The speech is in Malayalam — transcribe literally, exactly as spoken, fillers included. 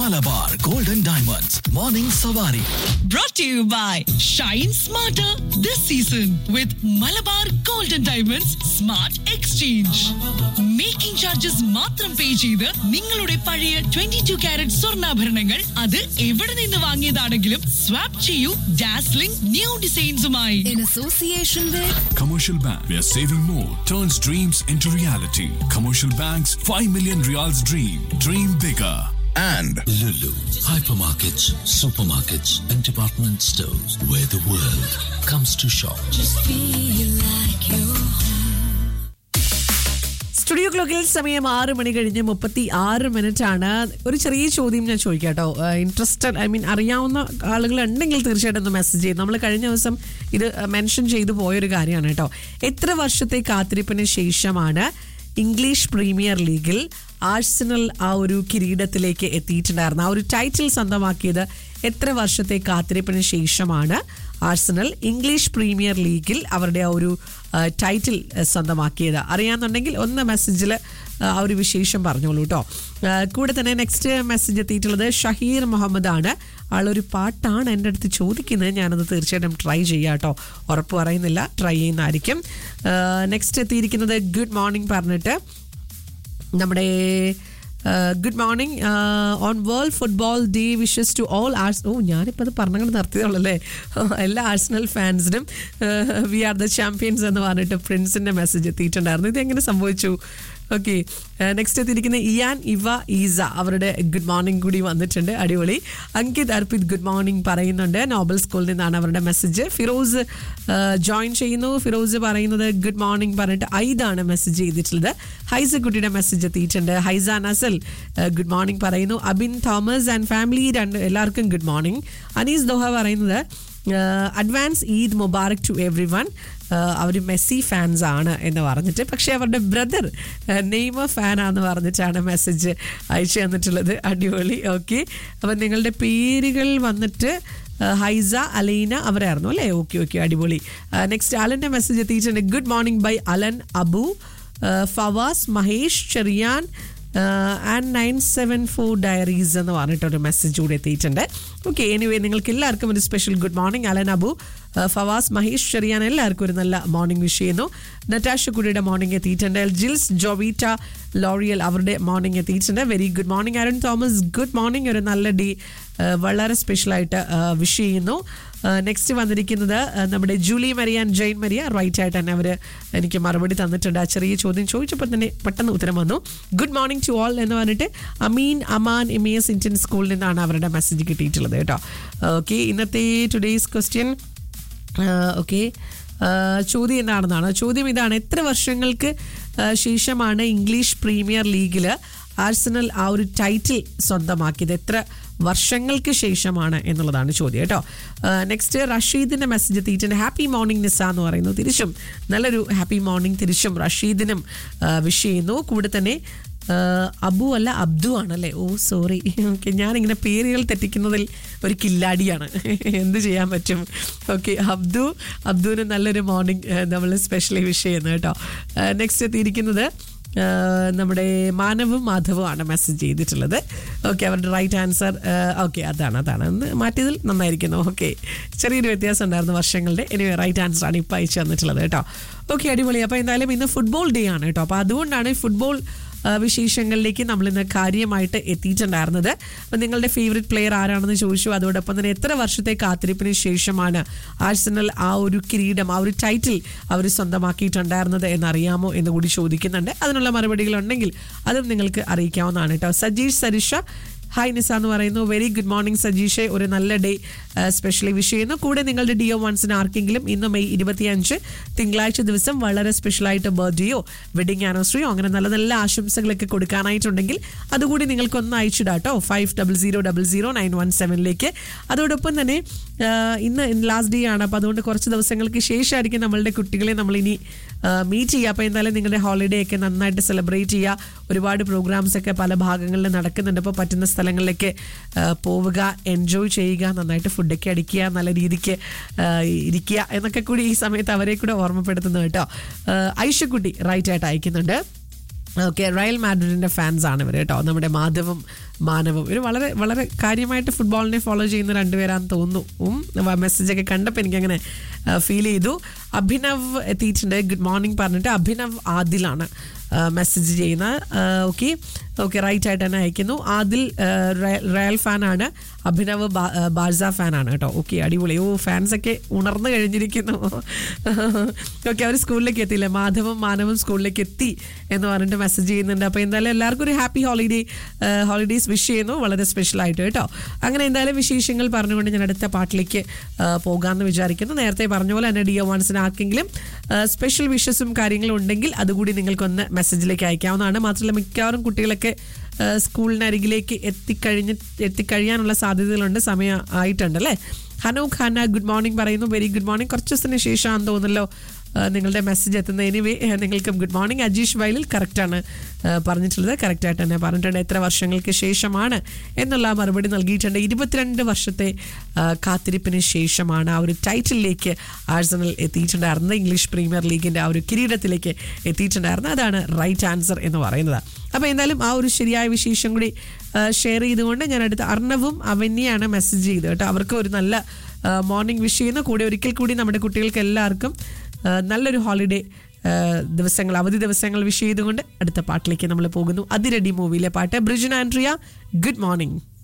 Malabar Golden Diamonds Morning Savari. Brought to you by Shine Smarter this season with Malabar Golden Diamonds Smart Exchange. Making charges മാത്രം പേ ചെയ്ത് നിങ്ങളുടെ പഴയ twenty-two കാരറ്റ് സ്വർണ്ണാഭരണങ്ങൾ അത് എവിടെ നിന്ന് വാങ്ങിയതാണെങ്കിലും സ്വാപ്പ് ചെയ്യൂ dazzling new ഡിസൈൻസുമായി. In association with Commercial Bank, where saving more turns dreams into reality. Commercial Bank's five million reals dream. Dream bigger. And Lulu, hypermarkets, supermarkets, and department stores where the world comes to shop. just feel like you're studio ക്ലോക്കിൽ സമയം ആറ് മണി കഴിഞ്ഞ് മുപ്പത്തി ആറ് മിനിറ്റ് ആണ്. ഒരു ചെറിയ ചോദ്യം ഞാൻ ചോദിക്കാം കേട്ടോ. ഇൻട്രസ്റ്റഡ് ഐ മീൻ അറിയാവുന്ന ആളുകൾ ഉണ്ടെങ്കിൽ തീർച്ചയായിട്ടും ഒന്ന് മെസ്സേജ് ചെയ്യും. നമ്മൾ കഴിഞ്ഞ ദിവസം ഇത് മെൻഷൻ ചെയ്തു പോയൊരു കാര്യമാണ് കേട്ടോ. എത്ര വർഷത്തെ കാത്തിരിപ്പിന് ശേഷമാണ് ഇംഗ്ലീഷ് പ്രീമിയർ ലീഗിൽ ആഴ്സണൽ ആ ഒരു കിരീടത്തിലേക്ക് എത്തിയിട്ടുണ്ടായിരുന്നു? ആ ഒരു ടൈറ്റിൽ സ്വന്തമാക്കിയത് എത്ര വർഷത്തെ കാത്തിരിപ്പിന് ശേഷമാണ് ആഴ്സണൽ ഇംഗ്ലീഷ് പ്രീമിയർ ലീഗിൽ അവരുടെ ആ ഒരു ടൈറ്റിൽ സ്വന്തമാക്കിയത്? അറിയാമെന്നുണ്ടെങ്കിൽ ഒന്ന് മെസ്സേജിൽ ആ ഒരു വിശേഷം പറഞ്ഞോളൂ കേട്ടോ. കൂടെ തന്നെ നെക്സ്റ്റ് മെസ്സേജ് എത്തിയിട്ടുള്ളത് ഷഹീർ മുഹമ്മദ് ആണ്. ആളൊരു പാട്ടാണ് എൻ്റെ അടുത്ത് ചോദിക്കുന്നത്. ഞാനത് തീർച്ചയായിട്ടും ട്രൈ ചെയ്യാം കേട്ടോ. ഉറപ്പ് പറയുന്നില്ല, ട്രൈ ചെയ്യുന്നതായിരിക്കും. നെക്സ്റ്റ് എത്തിയിരിക്കുന്നത് ഗുഡ് മോർണിംഗ് പറഞ്ഞിട്ട് നമ്മുടെ good morning on world football day wishes to all hours. ഓ ഞാനിപ്പോൾ അത് പറഞ്ഞങ്ങനെ നിർത്തിയതുള്ളല്ലേ. എല്ലാ Arsenal ഫാൻസിനും V are the champions എന്ന് പറഞ്ഞിട്ട് പ്രിൻസിൻ്റെ മെസ്സേജ് എത്തിയിട്ടുണ്ടായിരുന്നു. ഇതെങ്ങനെ സംഭവിച്ചു? ഓക്കെ, നെക്സ്റ്റ് എത്തിയിരിക്കുന്ന ഇയാൻ ഇവ ഈസ അവരുടെ ഗുഡ് മോർണിംഗ് കൂടി വന്നിട്ടുണ്ട്. അടിപൊളി. അങ്കിത് അർപ്പിത് ഗുഡ് മോർണിംഗ് പറയുന്നുണ്ട്. നോബൽ സ്കൂളിൽ നിന്നാണ് അവരുടെ മെസ്സേജ്. ഫിറോസ് ജോയിൻ ചെയ്യുന്നു. ഫിറോസ് പറയുന്നത് ഗുഡ് മോർണിംഗ് പറഞ്ഞിട്ട് ഐദാണ് മെസ്സേജ് ചെയ്തിട്ടുള്ളത്. ഹൈസ കുട്ടിയുടെ മെസ്സേജ് എത്തിയിട്ടുണ്ട്. ഹൈസ നസൽ ഗുഡ് മോർണിംഗ് പറയുന്നു. അബിൻ തോമസ് ആൻഡ് ഫാമിലി രണ്ട് എല്ലാവർക്കും ഗുഡ് മോർണിംഗ്. അനീസ് ദോഹ പറയുന്നത് advance Eid Mubarak to every one. Our Messi fans ആണ് എന്ന് പറഞ്ഞിട്ട്, പക്ഷേ അവരുടെ ബ്രദർ നെയ്മർ ഫാനാന്ന് പറഞ്ഞിട്ടാണ് മെസ്സേജ് അയച്ചു തന്നിട്ടുള്ളത്. അടിപൊളി. ഓക്കെ, അപ്പം നിങ്ങളുടെ പേരുകൾ വന്നിട്ട് ഹൈസ അലീന അവരായിരുന്നു അല്ലേ? ഓക്കെ ഓക്കെ, അടിപൊളി. നെക്സ്റ്റ് അലൻ്റെ മെസ്സേജ് എത്തിയിട്ടുണ്ട്. Good morning by Allen Abu, Fawaz, Mahesh, Cherian and nine seven four diaries എന്ന് പറഞ്ഞിട്ടൊരു മെസ്സേജ് കൂടെ എത്തിയിട്ടുണ്ട്. ഓക്കെ, എനിവേ നിങ്ങൾക്ക് എല്ലാവർക്കും ഒരു special good morning. Allen Abu, Fawaz, Mahesh, Cherian എല്ലാവർക്കും ഒരു നല്ല മോർണിംഗ് വിഷ് ചെയ്യുന്നു. നറ്റാഷ കുടിയുടെ മോർണിംഗ് എത്തിയിട്ടുണ്ട്. ജിൽസ്, ജോവിറ്റ, ലോറിയൽ അവരുടെ മോർണിംഗ് എത്തിയിട്ടുണ്ട്. Very good morning. Arun Thomas good morning. ഒരു നല്ല ഡേ വളരെ സ്പെഷ്യലായിട്ട് വിഷ് ചെയ്യുന്നു. നെക്സ്റ്റ് വന്നിരിക്കുന്നത് നമ്മുടെ Julie Maria and Jain Maria. Right ആയിട്ട് തന്നെ അവർ എനിക്ക് മറുപടി തന്നിട്ടുണ്ട്. ആ ചെറിയ ചോദ്യം ചോദിച്ചപ്പോൾ തന്നെ പെട്ടെന്ന് ഉത്തരം വന്നു. ഗുഡ് മോർണിംഗ് ടു ഓൾ എന്ന് പറഞ്ഞിട്ട് അമീൻ Aman M A S Indian സ്കൂളിൽ നിന്നാണ് അവരുടെ മെസ്സേജ് കിട്ടിയിട്ടുള്ളത് കേട്ടോ. ഓക്കെ, ഇന്നത്തെ ടുഡേയ്സ് ക്വസ്റ്റ്യൻ. ഓക്കെ, ചോദ്യം എന്താണെന്നാണ് ചോദ്യം. ഇതാണ്: എത്ര വർഷങ്ങൾക്ക് ശേഷമാണ് ഇംഗ്ലീഷ് പ്രീമിയർ ലീഗിൽ ആഴ്സണൽ ആ ഒരു ടൈറ്റിൽ സ്വന്തമാക്കിയത്? എത്ര വർഷങ്ങൾക്ക് ശേഷമാണ് എന്നുള്ളതാണ് ചോദ്യം കേട്ടോ. നെക്സ്റ്റ് റഷീദിൻ്റെ മെസ്സേജ് എത്തിയിട്ടുണ്ട്. ഹാപ്പി മോർണിംഗ് നിസ എന്ന് പറയുന്നു. തിരിച്ചും നല്ലൊരു ഹാപ്പി മോർണിംഗ് തിരിച്ചും റഷീദിനും വിഷ് ചെയ്യുന്നു. കൂടെ തന്നെ അബു അല്ല അബ്ദു ആണല്ലേ? ഓ സോറി. ഓക്കെ, ഞാനിങ്ങനെ പേരുകൾ തെറ്റിക്കുന്നതിൽ ഒരു കില്ലാടിയാണ്. എന്ത് ചെയ്യാൻ പറ്റും? ഓക്കെ, അബ്ദു അബ്ദുവിന് നല്ലൊരു മോർണിംഗ് നമ്മൾ സ്പെഷ്യലി വിഷ് ചെയ്യുന്നു കേട്ടോ. നെക്സ്റ്റ് എത്തിയിരിക്കുന്നത് നമ്മുടെ മാനവും മാധവും ആണ് മെസ്സേജ് ചെയ്തിട്ടുള്ളത്. ഓക്കെ, അവരുടെ റൈറ്റ് ആൻസർ ഓക്കെ അതാണ് അതാണ് ഒന്ന് മാറ്റിയതിൽ നന്നായിരിക്കുന്നു. ഓക്കെ, ചെറിയൊരു വ്യത്യാസം ഉണ്ടായിരുന്നു വർഷങ്ങളുടെ. എനിവേ റൈറ്റ് ആൻസർ ആണ് ഇപ്പോൾ അയച്ചു തന്നിട്ടുള്ളത് കേട്ടോ. ഓക്കെ, അടിപൊളി. അപ്പോൾ എന്തായാലും ഇന്ന് ഫുട്ബോൾ ഡേ ആണ് കേട്ടോ. അപ്പോൾ അതുകൊണ്ടാണ് ഫുട്ബോൾ വിശേഷങ്ങളിലേക്ക് നമ്മളിന്ന് കാര്യമായിട്ട് എത്തിയിട്ടുണ്ടായിരുന്നത്. അപ്പം നിങ്ങളുടെ ഫേവറേറ്റ് പ്ലെയർ ആരാണെന്ന് ചോദിച്ചു. അതോടൊപ്പം തന്നെ എത്ര വർഷത്തെ കാത്തിരിപ്പിന് ശേഷമാണ് ആഴ്സണൽ ആ ഒരു കിരീടം ആ ഒരു ടൈറ്റിൽ അവർ സ്വന്തമാക്കിയിട്ടുണ്ടായിരുന്നത് എന്നറിയാമോ എന്ന് കൂടി ചോദിക്കുന്നുണ്ട്. അതിനുള്ള മറുപടികളുണ്ടെങ്കിൽ അതും നിങ്ങൾക്ക് അറിയിക്കാവുന്നതാണ് കേട്ടോ. സജീഷ് സരിഷ ഹായ് നിസ എന്ന് പറയുന്നു. Very good morning സജീഷെ. ഒരു നല്ല ഡേ സ്പെഷ്യലി വിഷ് ചെയ്യുന്നു. കൂടെ നിങ്ങളുടെ ഡിയോ വൺസിന് ആർക്കെങ്കിലും ഇന്ന് മെയ് ഇരുപത്തിയഞ്ച് തിങ്കളാഴ്ച ദിവസം വളരെ സ്പെഷ്യലായിട്ട് ബർത്ത്ഡേയോ വെഡിങ് ആനിവേഴ്സറിയോ അങ്ങനെ നല്ല നല്ല ആശംസകളൊക്കെ കൊടുക്കാനായിട്ടുണ്ടെങ്കിൽ അതുകൂടി നിങ്ങൾക്കൊന്ന് അയച്ചിടാട്ടോ. Five double zero double zero nine one സെവനിലേക്ക്. അതോടൊപ്പം തന്നെ ഇന്ന് ലാസ്റ്റ് ഡേ ആണ്. അപ്പോൾ അതുകൊണ്ട് കുറച്ച് ദിവസങ്ങൾക്ക് ശേഷമായിരിക്കും നമ്മളുടെ കുട്ടികളെ നമ്മളിനി മീറ്റ് ചെയ്യുക. അപ്പോൾ എന്തായാലും നിങ്ങളുടെ ഹോളിഡേ ഒക്കെ നന്നായിട്ട് സെലിബ്രേറ്റ് ചെയ്യുക. ഒരുപാട് പ്രോഗ്രാംസ് ഒക്കെ പല ഭാഗങ്ങളിൽ നടക്കുന്നുണ്ട്. അപ്പോൾ പറ്റുന്ന സ്ഥലങ്ങളിലേക്ക് പോവുക, എൻജോയ് ചെയ്യുക, നന്നായിട്ട് ഫുഡൊക്കെ അടിക്കുക, നല്ല രീതിക്ക് ഇരിക്കുക എന്നൊക്കെ കൂടി ഈ സമയത്ത് അവരെ കൂടെ ഓർമ്മപ്പെടുത്തുന്നു കേട്ടോ. ഐഷക്കുട്ടി റൈറ്റ് ആയിട്ട് അയക്കുന്നുണ്ട്. ഓക്കെ, റയൽ മാഡ്രിഡിന്റെ ഫാൻസ് ആണ് ഇവർ കേട്ടോ. നമ്മുടെ മാധവും മാനവും ഇവർ വളരെ വളരെ കാര്യമായിട്ട് ഫുട്ബോളിനെ ഫോളോ ചെയ്യുന്ന രണ്ടുപേരാന്ന് തോന്നുന്നു. മെസ്സേജൊക്കെ കണ്ടപ്പോൾ എനിക്കങ്ങനെ ഫീൽ ചെയ്തു. അഭിനവ് എത്തിയിട്ടുണ്ട്, ഗുഡ് മോർണിംഗ് പറഞ്ഞിട്ട്. അഭിനവ് ആദിലാണ് മെസ്സേജ് ചെയ്യുന്ന. ഓക്കെ ഓക്കെ റൈറ്റ് ആയിട്ട് തന്നെ അയക്കുന്നു. ആദിൽ റയൽ ഫാനാണ്, അഭിനവ് ബാർസ ഫാനാണ് കേട്ടോ. ഓക്കെ, അടിപൊളി. ഓ, ഫാൻസൊക്കെ ഉണർന്നു കഴിഞ്ഞിരിക്കുന്നു. ഓക്കെ, അവർ സ്കൂളിലേക്ക് എത്തിയില്ലേ, മാധവും മാനവും സ്കൂളിലേക്ക് എത്തി എന്ന് പറഞ്ഞിട്ട് മെസ്സേജ് ചെയ്യുന്നുണ്ട്. അപ്പോൾ എന്തായാലും എല്ലാവർക്കും ഒരു ഹാപ്പി ഹോളിഡേ ഹോളിഡേയ്സ് വിഷ് ചെയ്യുന്നു, വളരെ സ്പെഷ്യലായിട്ട് കേട്ടോ. അങ്ങനെ എന്തായാലും വിശേഷങ്ങൾ പറഞ്ഞുകൊണ്ട് ഞാൻ അടുത്ത പാട്ടിലേക്ക് പോകാമെന്ന് വിചാരിക്കുന്നു. നേരത്തെ പറഞ്ഞ പോലെ തന്നെ ഡിയോ വൺസിന് ആർക്കെങ്കിലും സ്പെഷ്യൽ വിഷസും കാര്യങ്ങളും ഉണ്ടെങ്കിൽ അതുകൂടി നിങ്ങൾക്കൊന്ന് മെസ്സേജിലേക്ക് അയക്കാവുന്നതാണ്. മാത്രമല്ല മിക്കവാറും കുട്ടികളൊക്കെ സ്കൂളിനരികിലേക്ക് എത്തിക്കഴിഞ്ഞ് എത്തിക്കഴിയാനുള്ള സാധ്യതകളുണ്ട്, സമയം ആയിട്ടുണ്ട് അല്ലേ. ഹനു ഖാന ഗുഡ് മോർണിംഗ് പറയുന്നു. Very good morning. കുറച്ച് ദിവസത്തിന് ശേഷമാണെന്ന് തോന്നുന്നല്ലോ നിങ്ങളുടെ മെസ്സേജ് എത്തുന്നത്. എനിവേ നിങ്ങൾക്കും ഗുഡ് മോർണിംഗ്. അജീഷ് വയലിൽ കറക്റ്റാണ് പറഞ്ഞിട്ടുള്ളത്, കറക്റ്റായിട്ട് തന്നെ പറഞ്ഞിട്ടുണ്ട്. എത്ര വർഷങ്ങൾക്ക് ശേഷമാണ് എന്നുള്ള മറുപടി നൽകിയിട്ടുണ്ട്. ഇരുപത്തിരണ്ട് വർഷത്തെ കാത്തിരിപ്പിന് ശേഷമാണ് ആ ഒരു ടൈറ്റിലേക്ക് ആഴ്സണൽ എത്തിയിട്ടുണ്ടായിരുന്നത്, ഇംഗ്ലീഷ് പ്രീമിയർ ലീഗിൻ്റെ ആ ഒരു കിരീടത്തിലേക്ക് എത്തിയിട്ടുണ്ടായിരുന്നത്. അതാണ് റൈറ്റ് ആൻസർ എന്ന് പറയുന്നത്. അപ്പോൾ എന്തായാലും ആ ഒരു ശരിയായ വിശേഷം കൂടി ഷെയർ ചെയ്തുകൊണ്ട് ഞാൻ അടുത്ത അർണവും അവന്യാണ് മെസ്സേജ് ചെയ്ത് കേട്ടോ. അവർക്ക് ഒരു നല്ല മോർണിംഗ് വിഷ് ചെയ്യുന്നു. കൂടെ ഒരിക്കൽ കൂടി നമ്മുടെ കുട്ടികൾക്ക് എല്ലാവർക്കും നല്ലൊരു ഹോളിഡേ ദിവസങ്ങൾ, അവധി ദിവസങ്ങൾ വിഷ് ചെയ്തുകൊണ്ട് അടുത്ത പാട്ടിലേക്ക് നമ്മൾ പോകുന്നു. അതിരടി മൂവിയിലെ പാട്ട്. Brijin Andrea, good morning.